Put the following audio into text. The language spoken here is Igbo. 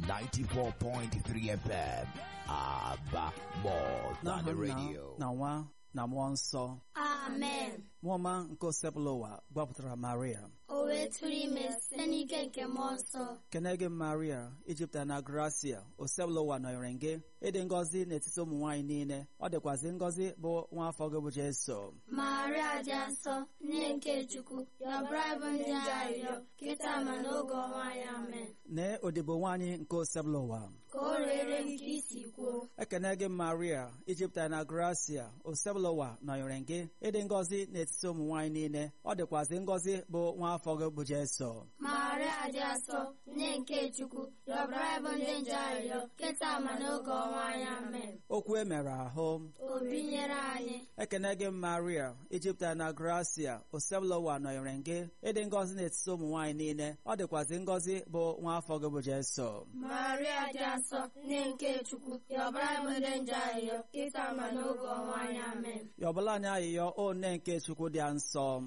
94.3 FM. Aba more than the radio. Na nwa na mmụọ nsọ. Amen. Mmụọma nke osepụlụwa gbapụtara Maria. O wee tụrụ ime site n'ike nke mmụọ nsọ. Kene gị Maria, Ijipta na Gracia, osepụlụwa nọnyere gị. Ịdị ngọzi n'etiti ụmụ nwaanyị niile. Ọ dịkwazị ngọzi bụ nwa afọ gị bụ Jesu. Maria dị nsọ, nne nke Chukwu, yọbara bụ ndị arịrịọ, kịta ma n'oge ọnwa anyị. Amen. Nee odibo nwaanyị nke osepụlụwa. Ka o rere nke isi kwuo. Ekene gị Maria, Ijipta na Gracia, osepụlụwa nọnyere gị. Ịdị ngọzi n'etiti ụmụ nwaanyị niile. Ọ dịkwazị ngọzi bụ nwa afọ gị bụ Jesu. Maria dị nsọ, nne nke Chukwu, yọbara bụ ndị nje arịrịọ, kịta ma n'oge ọnwa anyị. Amen. Okwu e mere ahụ. O binyere anyị. Ekene gị Maria, Ijipta na Gracia, osepụlụwa nọnyere gị. Ịdị ngọzi n'etiti ụmụ nwaanyị niile. Ọ dịkwazị ngọzi bụ nwa afọ gị bụ Jesu. Maria dị nsọ, nne nke Chukwu, yọbara bụ ndị nje arịrịọ, kịta ma n'oge ọnwa anyị. Amen. Yọbala anyị ayịyọ o nne nke Chukwu dị nsọ.